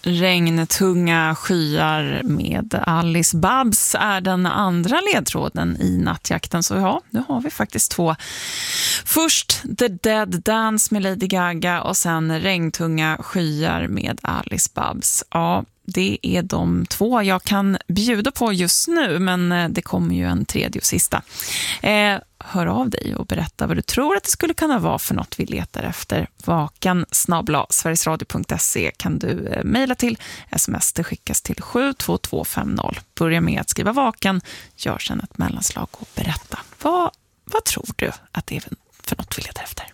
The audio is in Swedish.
Regntunga skyar med Alice Babs är den andra ledtråden i nattjakten. Så ja, nu har vi faktiskt två. Först The Dead Dance med Lady Gaga och sen Regntunga skyar med Alice Babs. Ja, det är de två jag kan bjuda på just nu, men det kommer ju en tredje och sista. Hör av dig och berätta vad du tror att det skulle kunna vara för något vi letar efter. vakan@sverigesradio.se kan du mejla till. Sms det skickas till 72250. Börja med att skriva vakan, gör sedan ett mellanslag och berätta. Vad tror du att det är för något vi letar efter?